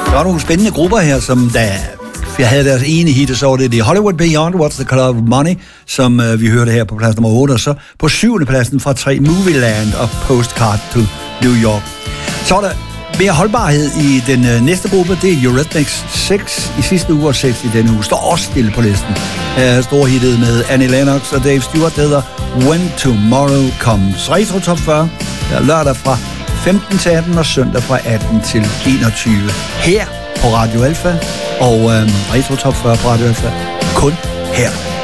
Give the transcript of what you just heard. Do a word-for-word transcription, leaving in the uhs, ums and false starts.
Der er nogle spændende grupper her, som der jeg havde deres ene hit, og så var det The Hollywood Beyond, What's the Color of Money, som uh, vi hørte her på plads nummer otte, og så på syvende pladsen fra tre Movieland og Postcard to New York. Så er der mere holdbarhed i den uh, næste gruppe, det er Eurythmics. Seks i sidste uge og seks i denne uge, står også stille på listen. Uh, Storhittet med Annie Lennox og Dave Stewart, der hedder When Tomorrow Comes. Retro Top fyrre, der er lørdag fra femten til atten og søndag fra atten til enogtyve. Her på Radio Alpha, og øhm, Retro Top fyrre på Radio Alpha, kun her.